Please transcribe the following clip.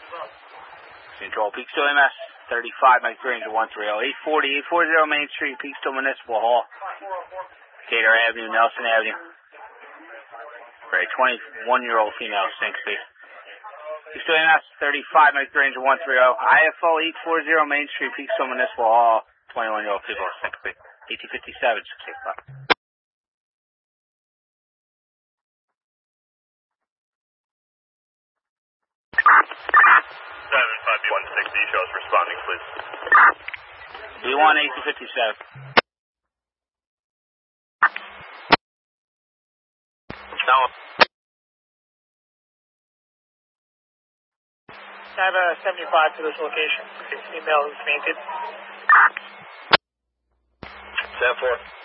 Control, Peekskill MS, 35, Mike Ranger 130, 840 Main Street, Peekskill Municipal Hall, Gator Avenue, Nelson Avenue. Great, 21-year-old female, St. Steve. Peekskill MS, 35, Mike Ranger 130, IFO 840 Main Street, Peekskill Municipal Hall, 21-year-old female, St. Steve. 1857, 685. 160, show us responding, please. B1 1857. No. I have a 75 to this location. Female is fainted. 10-4.